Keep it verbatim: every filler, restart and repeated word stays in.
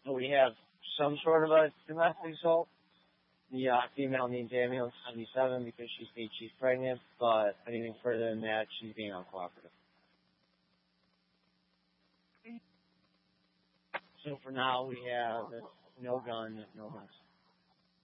we have some sort of a domestic assault. The uh, female needs ambulance seventy-seven because she thinks she's pregnant, but anything further than that, she's being uncooperative. So for now, we have no gun, no guns.